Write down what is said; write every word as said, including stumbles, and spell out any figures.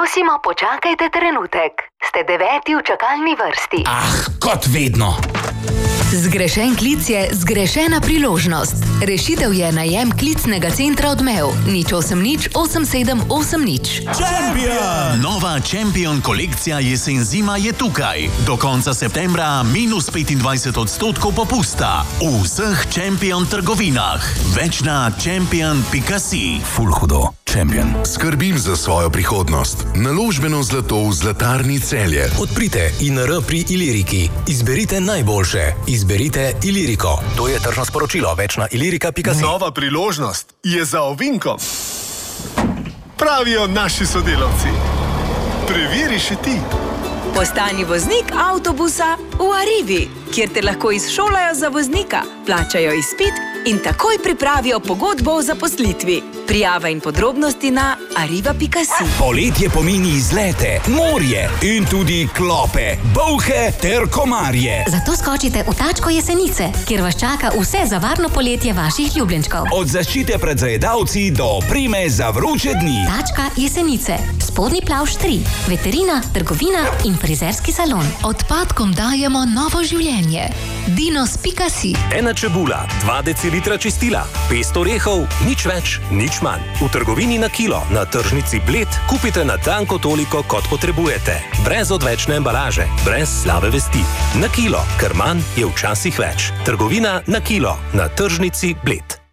Prosimo, počakajte trenutek. Ste deveti v čakalni vrsti. Ah, kot vedno. Zgrešen klic je zgrešena priložnost. Rešitev je najem klicnega centra Odmev. nič osem nič osem sedem osem nič. Champion! Nova Champion kolekcija jesen-zima je tukaj. Do konca septembra minus petindvajset odstotkov popusta. V vseh Champion trgovinah. Več na champion pika si. Ful hudo. Champion. Skrbim za svojo prihodnost. Naložbeno zlato v Zlatarni Celje. Odprite I N R pri Iliriki. Izberite najboljše. Izberite Iliriko. To je tržno sporočilo. Več na ilirika pika si. Nova priložnost je za ovinkom. Pravijo naši sodelavci. Preveri še ti. Postani voznik avtobusa v Arrivi, kjer te lahko izšolajo za voznika, plačajo izpit in takoj pripravijo pogodbo o zaposlitvi. Prijava in podrobnosti na arriva pika si. Poletje pomeni izlete, morje in tudi klope, bolhe ter komarje. Zato skočite v Tačko Jesenice, kjer vas čaka vse za varno poletje vaših ljubljenčkov. Od zaščite pred zajedavci do opreme za vroče dni. Tačka Jesenice. Spodnji Plavž tri. Veterina, trgovina in frizerski salon. Odpadkom dajemo novo življenje. dinos pika si. Ena čebula, dva decilitra čistila, pest orehov, nič več, nič manj. V trgovini na kilo, na tržnici Bled, kupite natanko toliko, kot potrebujete. Brez odvečne embalaže, brez slabe vesti. Na kilo, ker manj je včasih več. Trgovina na kilo, na tržnici Bled.